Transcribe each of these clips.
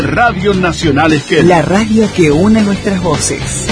Radio Nacional Esquel. La radio que une nuestras voces.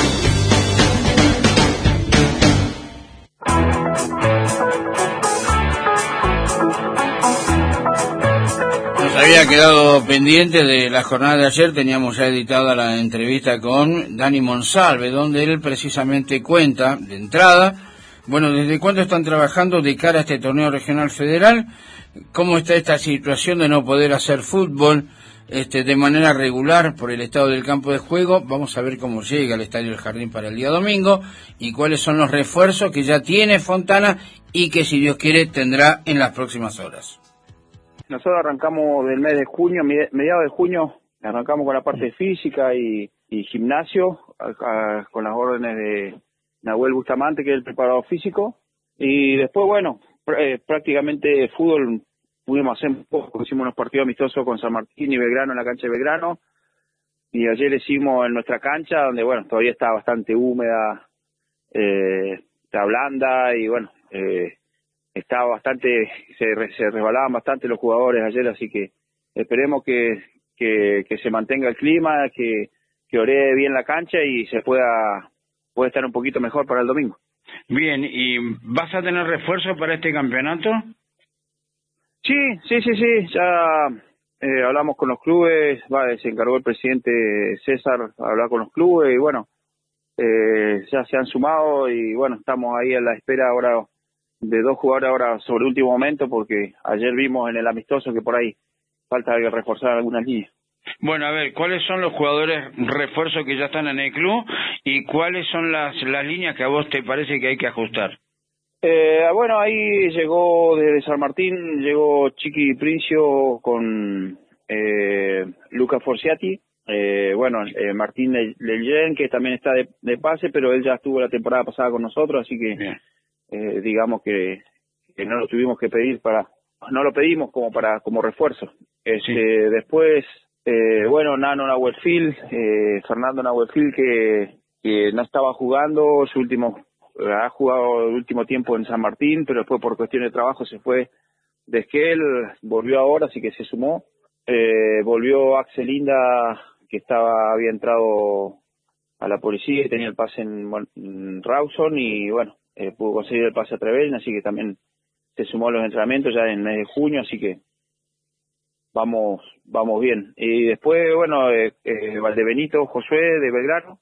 Nos había quedado pendiente de la jornada de ayer, teníamos ya editada la entrevista con Dani Monsalve, donde él precisamente cuenta, de entrada, bueno, desde cuándo están trabajando de cara a este torneo regional federal, cómo está esta situación de no poder hacer fútbol de manera regular por el estado del campo de juego. Vamos a ver cómo llega el Estadio del Jardín para el día domingo y cuáles son los refuerzos que ya tiene Fontana y que, si Dios quiere, tendrá en las próximas horas. Nosotros arrancamos del mes de junio, mediados de junio, arrancamos con la parte física y gimnasio, con las órdenes de Nahuel Bustamante, que es el preparador físico, y después, bueno, prácticamente fútbol pudimos hacer un poco, hicimos unos partidos amistosos con San Martín y Belgrano en la cancha de Belgrano, y ayer hicimos en nuestra cancha, donde, bueno, todavía está bastante húmeda, está blanda, y bueno, estaba bastante, se resbalaban bastante los jugadores ayer, así que esperemos que se mantenga el clima, que oree bien la cancha y se pueda estar un poquito mejor para el domingo. Bien, ¿y vas a tener refuerzo para este campeonato? Sí, ya hablamos con los clubes, se encargó el presidente César a hablar con los clubes y bueno, ya se han sumado y bueno, estamos ahí a la espera ahora de 2 jugadores ahora sobre último momento, porque ayer vimos en el amistoso que por ahí falta reforzar algunas líneas. Bueno, a ver, ¿cuáles son los jugadores refuerzos que ya están en el club y cuáles son las líneas que a vos te parece que hay que ajustar? Bueno, ahí llegó desde San Martín, llegó Chiqui Princio con Luca Forciati, Martín Leyen, que también está de pase, pero él ya estuvo la temporada pasada con nosotros, así que digamos que no lo tuvimos que pedir no lo pedimos como refuerzo. Sí. Después, Nano Nahuelfield, Fernando Nahuelfield, que no estaba jugando, ha jugado el último tiempo en San Martín, pero después por cuestión de trabajo se fue de Esquel, volvió ahora, así que se sumó. Volvió Axel Linda, que había entrado a la policía y tenía el pase en Rawson, y bueno, pudo conseguir el pase a Trevelin, así que también se sumó a los entrenamientos ya en el mes de junio, así que vamos bien. Y después, bueno, Valdebenito Josué de Belgrano,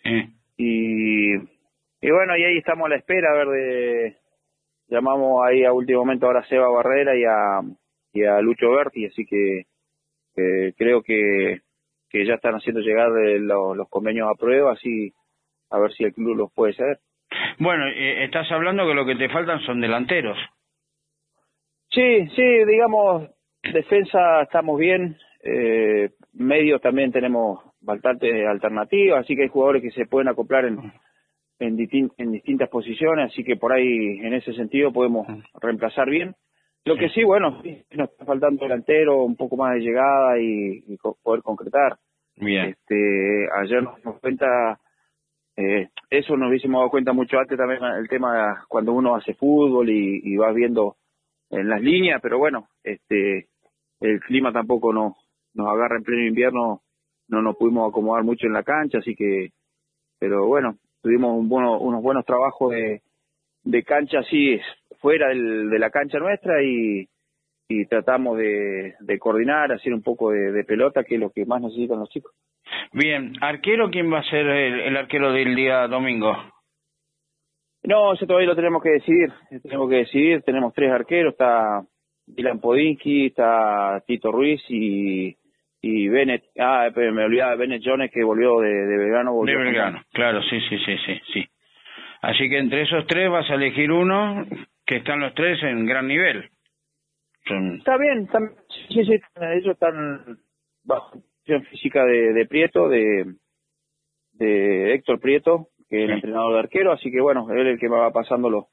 y bueno, y ahí estamos a la espera, a ver, llamamos ahí a último momento ahora a Seba Barrera y a Lucho Berti, así que creo que ya están haciendo llegar los convenios a prueba, así a ver si el club los puede ceder. Bueno, estás hablando que lo que te faltan son delanteros. Sí, digamos, defensa estamos bien, medio también tenemos bastantes alternativas, así que hay jugadores que se pueden acoplar en distintas posiciones, así que por ahí en ese sentido podemos reemplazar bien. Lo que sí, bueno, nos está faltando delantero, un poco más de llegada y poder concretar. Bien. Ayer nos dimos cuenta, eso nos hubiésemos dado cuenta mucho antes también, el tema cuando uno hace fútbol y vas viendo en las líneas, pero bueno, el clima tampoco nos agarra en pleno invierno, no nos pudimos acomodar mucho en la cancha, así que, pero bueno, tuvimos unos buenos trabajos de cancha así fuera de la cancha nuestra y tratamos de coordinar, hacer un poco de pelota, que es lo que más necesitan los chicos. Bien, ¿arquero quién va a ser el arquero del día domingo? No, eso todavía lo tenemos que decidir, tenemos 3 arqueros, está Dylan Podinsky, está Tito Ruiz y Bennett, me olvidaba de Bennett Jones, que volvió de Belgrano. De Belgrano, claro, sí. Así que entre esos 3 vas a elegir uno, que están los 3 en gran nivel. Está bien, sí, ellos están bajo posición física de Prieto, de Héctor Prieto, que es el entrenador de arquero, así que bueno, él es el que me va pasando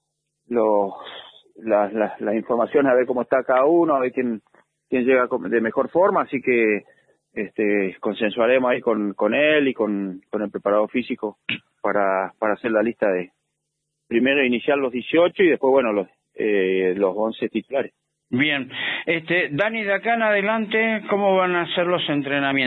las informaciones, a ver cómo está cada uno, a ver quién llega de mejor forma, así que consensuaremos ahí con él y con el preparador físico para hacer la lista de primero iniciar los 18 y después bueno los 11 titulares. Bien, Dani, de acá en adelante, ¿cómo van a ser los entrenamientos?